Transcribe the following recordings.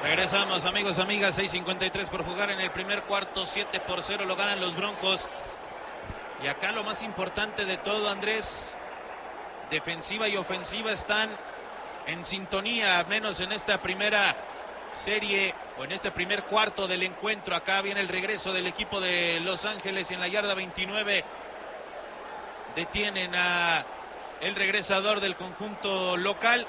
Regresamos, amigos, amigas, 6:53 por jugar en el primer cuarto, 7-0 lo ganan los Broncos. Y acá lo más importante de todo, Andrés, defensiva y ofensiva están en sintonía, al menos en esta primera serie o en este primer cuarto del encuentro. Acá viene el regreso del equipo de Los Ángeles y en la yarda 29 detienen a el regresador del conjunto local,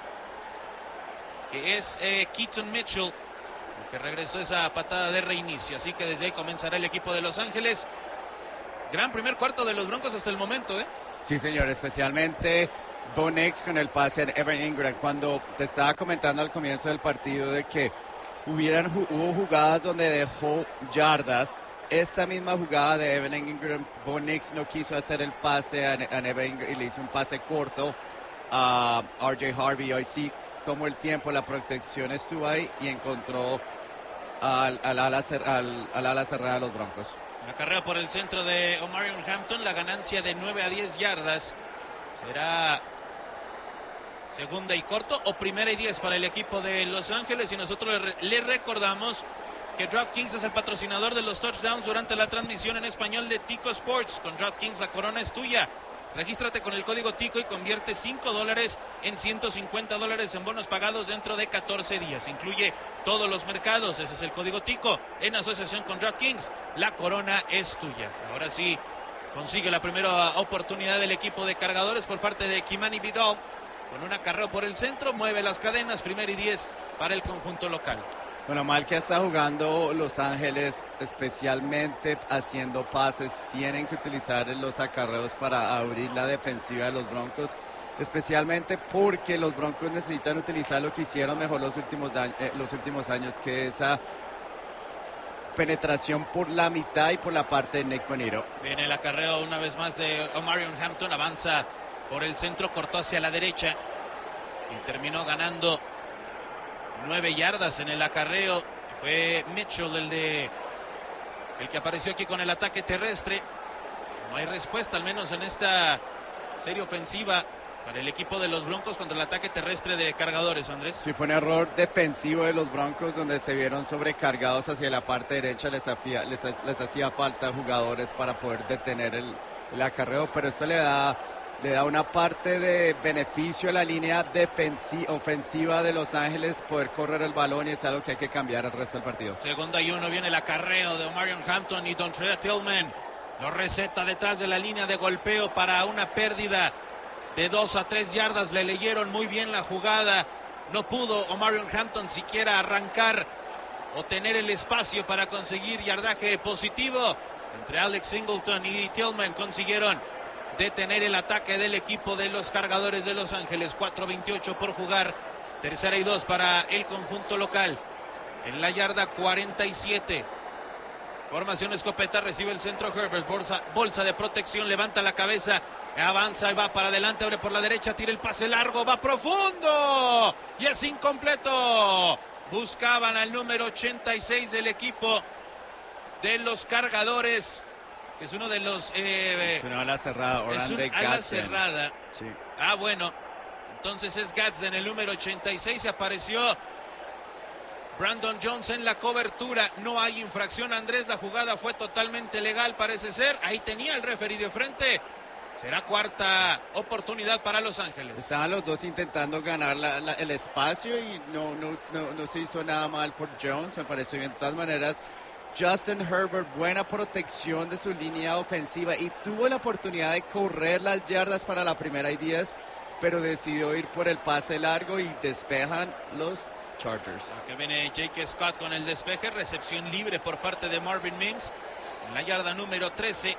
que es Keaton Mitchell, que regresó esa patada de reinicio. Así que desde ahí comenzará el equipo de Los Ángeles. Gran primer cuarto de los Broncos hasta el momento, ¿eh? Sí, señor, especialmente Bo Nix con el pase de Evan Ingram. Cuando te estaba comentando al comienzo del partido de que hubo jugadas donde dejó yardas, esta misma jugada de Evan Ingram, Bo Nix no quiso hacer el pase a Evan Ingram y le hizo un pase corto a RJ Harvey. Hoy sí tomó el tiempo, la protección estuvo ahí y encontró al ala cerrada de los Broncos. Acarreo por el centro de Omarion Hampton, la ganancia de 9-10 yardas. Será segunda y corto o primera y 10 para el equipo de Los Ángeles. Y nosotros le recordamos que DraftKings es el patrocinador de los touchdowns durante la transmisión en español de Tico Sports. Con DraftKings la corona es tuya. Regístrate con el código TICO y convierte $5 en $150 en bonos pagados dentro de 14 días. Incluye todos los mercados. Ese es el código TICO en asociación con DraftKings. La corona es tuya. Ahora sí, consigue la primera oportunidad del equipo de cargadores por parte de Kimani Vidal. Con un acarreo por el centro, mueve las cadenas. Primera y 10 para el conjunto local. Con lo mal que está jugando Los Ángeles, especialmente haciendo pases, tienen que utilizar los acarreos para abrir la defensiva de los Broncos, especialmente porque los Broncos necesitan utilizar lo que hicieron mejor los últimos años, que es esa penetración por la mitad y por la parte de Nick Bonito. Viene el acarreo una vez más de Omarion Hampton, avanza por el centro, cortó hacia la derecha y terminó ganando 9 yardas en el acarreo. Fue Mitchell el que apareció aquí con el ataque terrestre. No hay respuesta, al menos en esta serie ofensiva, para el equipo de los Broncos contra el ataque terrestre de cargadores, Andrés. Sí, fue un error defensivo de los Broncos donde se vieron sobrecargados hacia la parte derecha. Les hacía falta jugadores para poder detener el acarreo, pero esto le da una parte de beneficio a la línea ofensiva de Los Ángeles, poder correr el balón, y es algo que hay que cambiar el resto del partido. Segunda y 1, viene el acarreo de Omarion Hampton y Dontrell Tillman lo receta detrás de la línea de golpeo para una pérdida de 2 a 3 yardas. Le leyeron muy bien la jugada. No pudo Omarion Hampton siquiera arrancar o tener el espacio para conseguir yardaje positivo. Entre Alex Singleton y Tillman consiguieron detener el ataque del equipo de los cargadores de Los Ángeles. 4:28 por jugar. Tercera y 2 para el conjunto local. En la yarda 47. Formación escopeta, recibe el centro Herbert. Bolsa de protección, levanta la cabeza, avanza y va para adelante, abre por la derecha, tira el pase largo, va profundo y es incompleto. Buscaban al número 86 del equipo de los cargadores, que es uno de los... es una ala cerrada, es una ala cerrada. Sí. Ah, bueno. Entonces es Gadsden, el número 86. Se apareció Brandon Jones en la cobertura. No hay infracción, Andrés. La jugada fue totalmente legal, parece ser. Ahí tenía el referee de frente. Será cuarta oportunidad para Los Ángeles. Estaban los dos intentando ganar el espacio y no se hizo nada mal por Jones. Me pareció bien. De todas maneras, Justin Herbert, buena protección de su línea ofensiva y tuvo la oportunidad de correr las yardas para la primera y 10, pero decidió ir por el pase largo y despejan los Chargers. Aquí viene Jake Scott con el despeje, recepción libre por parte de Marvin Mims en la yarda número 13.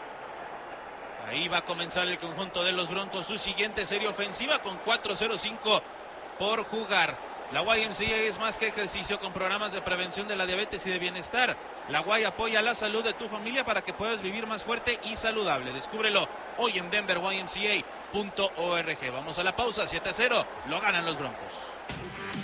Ahí va a comenzar el conjunto de los Broncos su siguiente serie ofensiva con 4:05 por jugar. La YMCA es más que ejercicio, con programas de prevención de la diabetes y de bienestar. La Y apoya la salud de tu familia para que puedas vivir más fuerte y saludable. Descúbrelo hoy en denverymca.org. Vamos a la pausa, 7-0, lo ganan los Broncos.